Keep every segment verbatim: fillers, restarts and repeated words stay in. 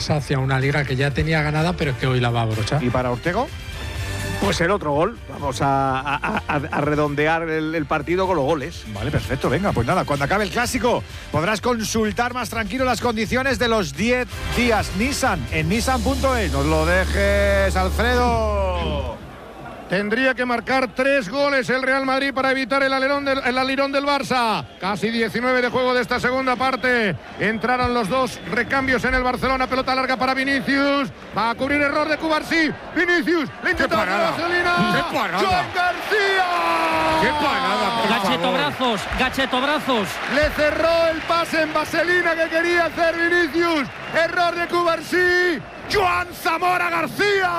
Barça hacia una liga que ya tenía ganada, pero es que hoy la va a abrochar. ¿Y para Ortego? Pues el otro gol. Vamos a, a, a, a redondear el, el partido con los goles. Vale, perfecto. Venga, pues nada, cuando acabe el clásico podrás consultar más tranquilo las condiciones de los diez días Nissan en nissan punto es. Nos lo dejes, Alfredo. Tendría que marcar tres goles el Real Madrid para evitar el alerón del, el alirón del Barça. Casi diecinueve de juego de esta segunda parte. Entraron los dos recambios en el Barcelona. Pelota larga para Vinicius. Va a cubrir error de Cubarsí. Vinicius. Le intenta ¡Qué parada! ¡Qué parada! ¡Joan García! ¡Qué parada, por Gacheto favor! brazos, gacheto brazos. Le cerró el pase en vaselina que quería hacer Vinicius. Error de Cubarsí. Joan Zamora García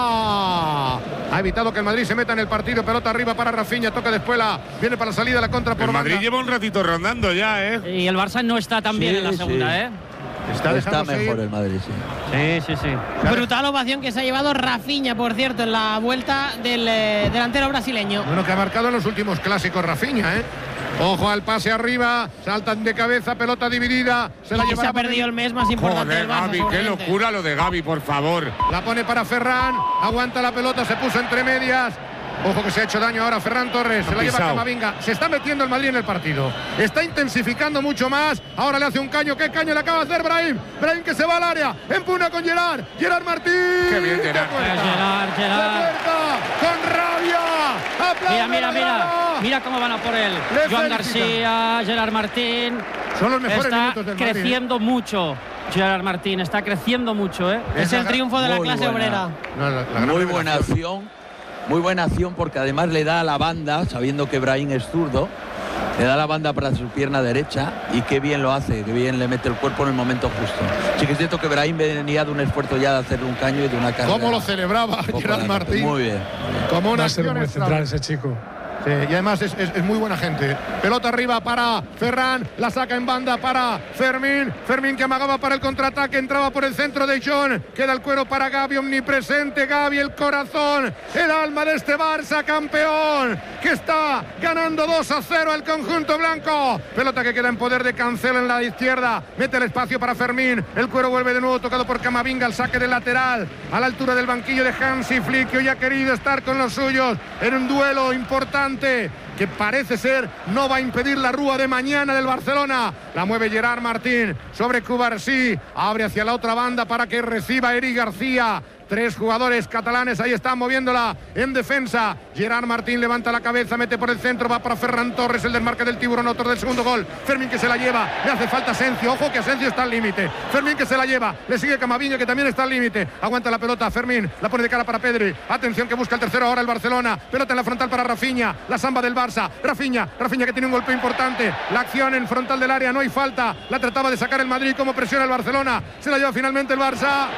ha evitado que el Madrid se meta en el partido. Pelota arriba para Rafinha, toca de Espuela, viene para la salida, la contra por El Madrid banda. lleva un ratito rondando ya, ¿eh? Y el Barça no está tan bien Sí, en la sí. segunda, ¿eh? Está, Está dejando mejor seguir. el Madrid, sí. Sí, sí, sí. Brutal ovación que se ha llevado Rafinha, por cierto, en la vuelta del eh, delantero brasileño. Bueno, que ha marcado en los últimos clásicos Rafinha, ¿eh? Ojo al pase arriba, saltan de cabeza, pelota dividida, se la Y lleva. se ha perdido el mes más importante Joder, del Barça, Gavi, qué seguramente. locura lo de Gavi, por favor. La pone para Ferran, aguanta la pelota, se puso entre medias. Ojo que se ha hecho daño ahora Ferran Torres, se la lleva pisado. Camavinga. Se está metiendo el Madrid en el partido. Está intensificando mucho más. Ahora le hace un caño. ¿Qué caño le acaba de hacer Brahim? Brahim que se va al área. Empuna con Gerard. Gerard Martín. Qué bien, De Gerard. puerta. Gerard, Gerard. De puerta, con rabia. Aplaude Mira, mira, la mira. grada. Mira cómo van a por él. Le Joan felicita. García, Gerard Martín. Son los mejores Está minutos del Madrid, ¿eh? creciendo mucho. Gerard Martín está creciendo mucho, ¿eh? Es el Esa- triunfo de la Muy clase buena. obrera. No, la- la gran Muy buena revelación. acción. Muy buena acción porque además le da a la banda, sabiendo que Brahim es zurdo, le da la banda para su pierna derecha y qué bien lo hace, qué bien le mete el cuerpo en el momento justo. Sí que es cierto que Brahim venía de un esfuerzo ya de hacerle un caño y de una carrera. ¿Cómo lo celebraba un poco Gerard larga. Martín? Muy bien. Como una Va a ser acción muy central extraordinaria. ese chico. Sí, y además es, es- es muy buena gente. Pelota arriba para Ferran, la saca en banda para Fermín. Fermín que amagaba para el contraataque, entraba por el centro de John. Queda el cuero para Gavi, omnipresente Gavi, el corazón, el alma de este Barça campeón, que está ganando dos a cero el conjunto blanco. Pelota que queda en poder de Cancelo en la izquierda. Mete el espacio para Fermín. El cuero vuelve de nuevo, tocado por Camavinga, el saque del lateral, a la altura del banquillo de Hansi Flick, que hoy ha querido estar con los suyos en un duelo importante que parece ser no va a impedir la rúa de mañana del Barcelona. La mueve Gerard Martín sobre Cubarsí, abre hacia la otra banda para que reciba Eric García. Tres jugadores catalanes ahí están moviéndola en defensa. Gerard Martín levanta la cabeza, mete por el centro, va para Ferran Torres, el desmarque del tiburón, autor del segundo gol. Fermín que se la lleva, le hace falta Asensio, ojo que Asensio está al límite. Fermín que se la lleva, le sigue Camavinga que también está al límite. Aguanta la pelota Fermín, la pone de cara para Pedri. Atención que busca el tercero ahora el Barcelona. Pelota en la frontal para Rafinha, la samba del Barça. Rafinha, Rafinha que tiene un golpe importante. La acción en frontal del área, no hay falta. La trataba de sacar el Madrid, como presiona el Barcelona. Se la lleva finalmente el Barça.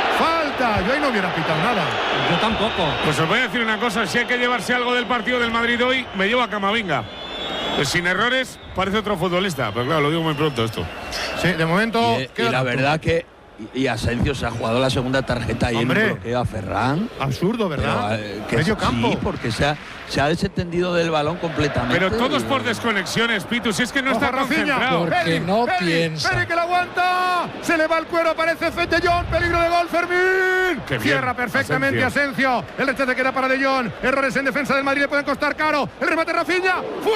Falta, yo ahí no hubiera pitado nada. Yo tampoco. Pues os voy a decir una cosa, si hay que llevarse algo del partido del Madrid hoy, me llevo a Camavinga. Pues sin errores, parece otro futbolista, pero claro, lo digo muy pronto esto. Sí, de momento. Y, y queda la tanto. verdad que y, y Asensio se ha jugado la segunda tarjeta y Hombre. él bloquea a Ferran. Absurdo, ¿verdad? Pero, eh, que Medio sí, campo. porque se ha, se ha desentendido del balón completamente. Pero todos y- por desconexiones, Pitu, si es que no Ojo, está Rafinha. concentrado. Porque Pedri, no Pedri, piensa. Pedri que la aguanta. Se le va el cuero, aparece Fede Jong. Peligro de gol, Fermín. Qué bien, Cierra perfectamente Asensio. El rechace queda para De Jong. Errores en defensa del Madrid le pueden costar caro. El remate Rafinha.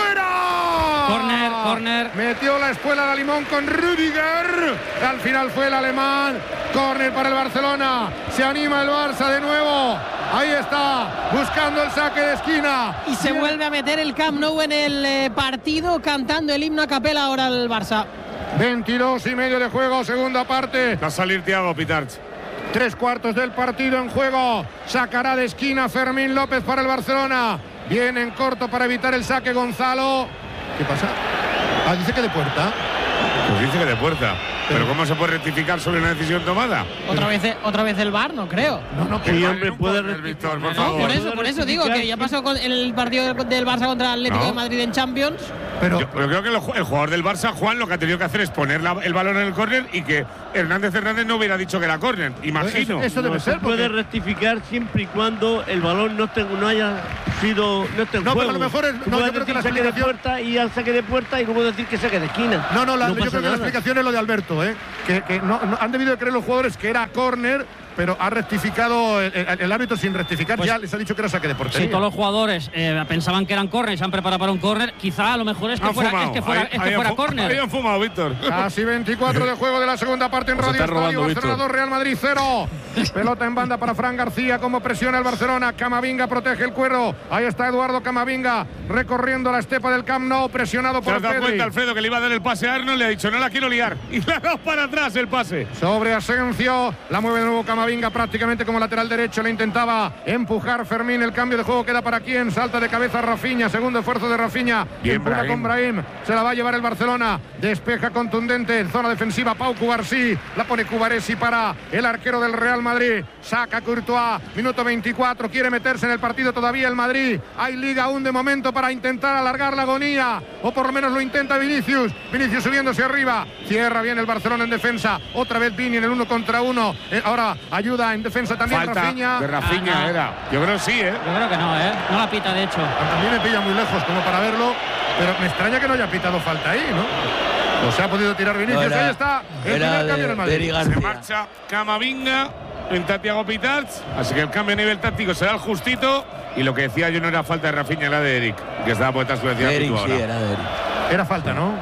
¡Fuera! Corner, corner. Metió la espuela de Limón con Rüdiger. Al final fue el alemán. Corner para el Barcelona. Se anima el Barça de nuevo. Ahí está, buscando el saque de esquina. Y se vuelve a meter el Camp Nou en el eh, partido, cantando el himno a capela ahora el Barça. veintidós y medio de juego, segunda parte. Va a salir Thiago Pitarch. Tres cuartos del partido en juego. Sacará de esquina Fermín López para el Barcelona. Viene en corto para evitar el saque Gonzalo. ¿Qué pasa? Ah, dice que de puerta. Pues dice que de puerta. Pero ¿cómo se puede rectificar sobre una decisión tomada? Otra vez, otra vez el V A R, no creo. No, no, Que que hombre puede rectificar, por No, favor. por eso, por eso digo que ya pasó con el partido del Barça contra el Atlético No. de Madrid en Champions. pero Yo, yo creo que el, ju- el jugador del Barça, Juan, lo que ha tenido que hacer es poner la- el balón en el córner y que Hernández Hernández no hubiera dicho que era córner, imagino. Eso, eso debe no, ser. Se puede porque... rectificar siempre y cuando el balón no, esté, no haya sido no esté en no, juego. Pero a lo mejor es, no, yo creo que la saque de explicación... puerta y al saque de puerta y luego decir que saque de esquina. No, no, la, no yo creo que nada. la explicación es lo de Alberto, ¿eh? que, que no, no, han debido de creer los jugadores que era córner, pero ha rectificado el, el, el árbitro sin rectificar, pues ya les ha dicho que era saque de portería. Si todos los jugadores eh, pensaban que eran córner y se han preparado para un córner, quizá a lo mejor es que han fuera, fumado. es que fuera, Ahí, es que ahí fuera han córner. Ahí han fumado, Víctor. Casi veinticuatro de juego de la segunda parte en Pues Radio está robando, Estadio. Barcelona Víctor. dos, Real Madrid cero. Pelota en banda para Fran García, como presiona el Barcelona. Camavinga protege el cuero. Ahí está Eduardo Camavinga recorriendo la estepa del Camp Nou, presionado ¿Te por has dado Pedri. cuenta, Alfredo, que le iba a dar el pase a Arnold? Le ha dicho, no la quiero liar. Y le ha dado para atrás el pase. Sobre Asensio, la mueve de nuevo Camavinga prácticamente como lateral derecho. Le intentaba empujar Fermín. El cambio de juego queda para quién. Salta de cabeza Rafinha. Segundo esfuerzo de Rafinha. Bien, Empuja Brahim. con Brahim. Se la va a llevar el Barcelona. Despeja contundente en zona defensiva. Pau Cubarsí. La pone Cubaresi para el arquero del Real Madrid. Saca Courtois. Minuto veinticuatro. Quiere meterse en el partido todavía el Madrid. Hay liga aún de momento para intentar alargar la agonía. O por lo menos lo intenta Vinicius. Vinicius subiéndose arriba. Cierra bien el Barcelona en defensa. Otra vez Vini en el uno contra uno. Eh, ahora ayuda en defensa también Falta Rafinha. de Rafinha Ah, no. era. Yo creo que sí, ¿eh? Yo creo que no, ¿eh? No la pita, de hecho. A mí me pilla muy lejos como para verlo, pero me extraña que no haya pitado falta ahí, ¿no? O se ha podido tirar Vinicius. No, era- ahí está el era primer cambio de- del Madrid. de Eric Se García. marcha Camavinga, entra Thiago Pitarch, así que el cambio a nivel táctico será el justito. Y lo que decía yo no era falta de Rafinha, era de Eric, que estaba por detrás de Eric, tú sí, ahora. era de Eric. Era falta, ¿no?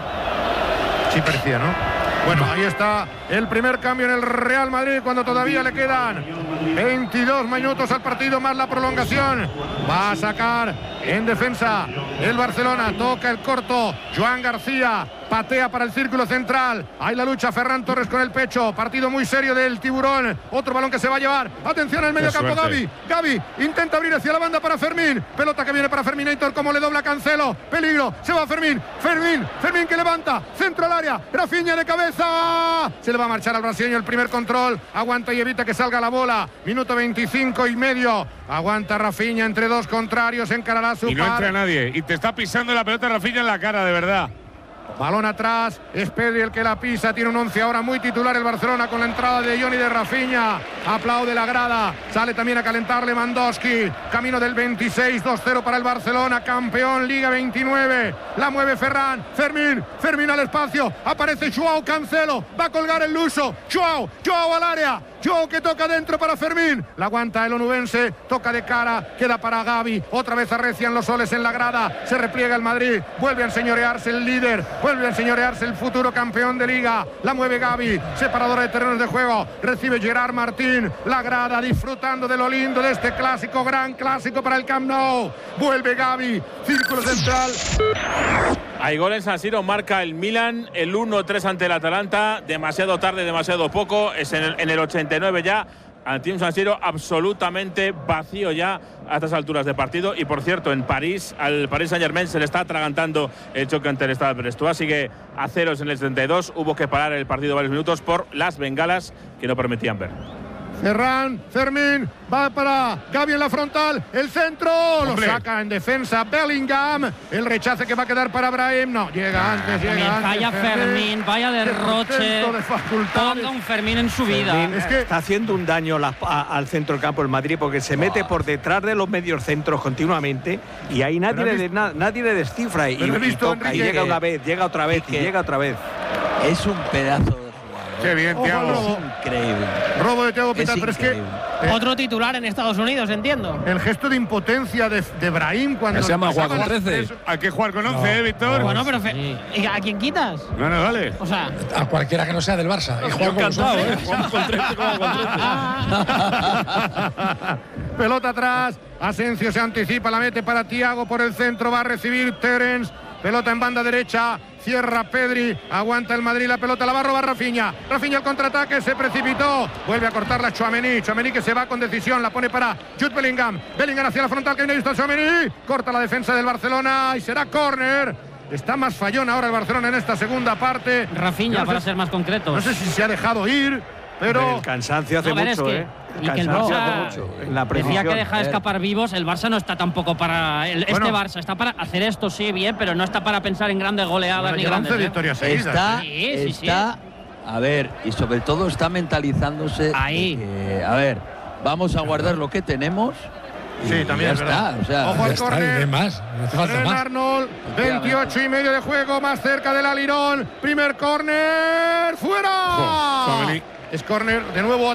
Sí parecía, ¿no? Bueno, ahí está el primer cambio en el Real Madrid cuando todavía le quedan veintidós minutos al partido más la prolongación. Va a sacar en defensa el Barcelona, toca el corto, Joan García patea para el círculo central. Ahí la lucha Ferran Torres con el pecho. Partido muy serio del Tiburón. Otro balón que se va a llevar. Atención al medio Qué campo, suerte. Gavi. Gavi intenta abrir hacia la banda para Fermín. Pelota que viene para Ferminator, como le dobla Cancelo. Peligro, se va Fermín. Fermín, Fermín que levanta. Centro al área. Rafinha de cabeza. Se le va a marchar al brasileño el primer control. Aguanta y evita que salga la bola. Minuto veinticinco y medio. Aguanta Rafinha entre dos contrarios. Encarará su Y no par. entra nadie. Y te está pisando la pelota Rafinha en la cara, de verdad. Balón atrás, es Pedri el que la pisa, tiene un once ahora muy titular el Barcelona con la entrada de Johnny de Rafinha, aplaude la grada, sale también a calentar Lewandowski, camino del veintiséis, dos cero para el Barcelona, campeón Liga veintinueve, la mueve Ferran, Fermín, Fermín al espacio, aparece Joao Cancelo, va a colgar el luso, Joao, Joao al área, Joao que toca dentro para Fermín, la aguanta el onubense, toca de cara, queda para Gavi, otra vez arrecian los soles en la grada, se repliega el Madrid, vuelve a enseñorearse el líder, vuelve a enseñorearse el futuro campeón de Liga, la mueve Gavi, separadora de terrenos de juego, recibe Gerard Martín, la grada disfrutando de lo lindo de este clásico, gran clásico para el Camp Nou, vuelve Gavi, círculo central. Hay gol en San Siro, marca el Milan, el uno tres ante el Atalanta, demasiado tarde, demasiado poco, es en el, en el ochenta y nueve ya, ante un San Siro absolutamente vacío ya a estas alturas de partido. Y por cierto, en París, al Paris Saint-Germain se le está atragantando el choque ante el Stade Brestois, así que a ceros en el setenta y dos, hubo que parar el partido varios minutos por las bengalas que no permitían ver. Ferran, Fermín, va para Gavi en la frontal, el centro, Hombre. lo saca en defensa Bellingham, el rechace que va a quedar para Brahim, no, llega antes, llega También antes. falla Fermín, vaya derroche. Centro de facultades. Ponga un Fermín en su vida. Fermín Es que- está haciendo un daño la- a- al centro del campo del Madrid porque se mete por detrás de los medios centros continuamente y ahí nadie, Pero le, he de- visto- na- nadie le descifra y, Pero he y visto, toca, y Enrique, llega que- una vez, llega otra vez y que- llega otra vez. Es un pedazo de jugador. Qué bien, Ojo, Thiago. Lobo. Increíble. Robo de Thiago Es Pintar, pero es que increíble. eh, Otro titular en Estados Unidos, entiendo. el gesto de impotencia de, de Brahim cuando Se llama le pasaban Juan con las trece. tres- Hay que jugar con once, ¿eh, Víctor? Bueno, pero Fe- ¿y a quién quitas? No, no, vale. O sea, A cualquiera que no sea del Barça. Y juega con los Encantado, once. ¿eh? Jugamos con trece, como con trece. Pelota atrás, Asensio se anticipa, la mete para Thiago por el centro, va a recibir Terence, pelota en banda derecha, cierra Pedri, aguanta el Madrid, la pelota la va a robar Rafinha, Rafinha el contraataque, se precipitó, vuelve a cortarla Tchouaméni, Tchouaméni que se va con decisión, la pone para Jude Bellingham, Bellingham hacia la frontal que viene listo Tchouaméni, corta la defensa del Barcelona y será córner. Está más fallón ahora el Barcelona en esta segunda parte. Rafinha, Yo no para sé- ser más concretos. No sé si se ha dejado ir, pero el cansancio hace No, a ver, es mucho, que- ¿eh? y que el cansancio Barça hace mucho. En la decía precisión. que deja de escapar vivos. El Barça no está tampoco para. el- Bueno. este Barça está para hacer esto, sí, bien, pero no está para pensar en grandes goleadas bueno, ni lleva grandes. once ¿eh? victorias seguidas. Está, Sí, sí, sí. está A ver, y sobre todo está mentalizándose. Ahí. Que, a ver, vamos a guardar lo que tenemos. Sí, también ya es verdad. está. O sea, Ojo al está, córner. más. No hace falta Trent más. Arnold, veintiocho y medio de juego, más cerca del alirón. Primer córner, fuera. Jo, Family. Es córner de nuevo